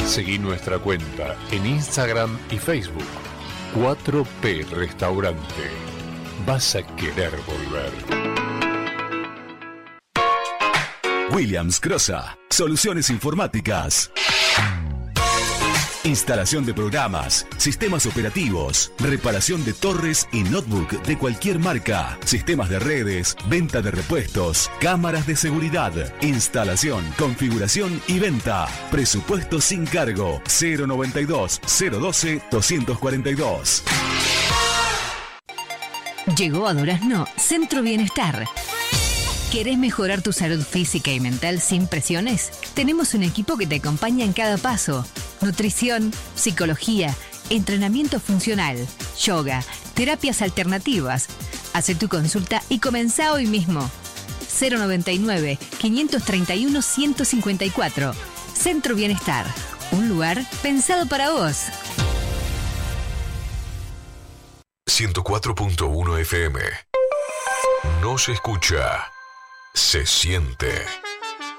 Seguí nuestra cuenta en Instagram y Facebook. 4P Restaurante. Vas a querer volver. Williams Crosa, soluciones informáticas. Instalación de programas, sistemas operativos, reparación de torres y notebook de cualquier marca, sistemas de redes, venta de repuestos, cámaras de seguridad, instalación, configuración y venta. Presupuesto sin cargo. 092-012-242. Llegó a Durazno Centro Bienestar. ¿Querés mejorar tu salud física y mental sin presiones? Tenemos un equipo que te acompaña en cada paso. Nutrición, psicología, entrenamiento funcional, yoga, terapias alternativas. Haz tu consulta y comenzá hoy mismo. 099-531-154. Centro Bienestar. Un lugar pensado para vos. 104.1 FM. No se escucha, se siente.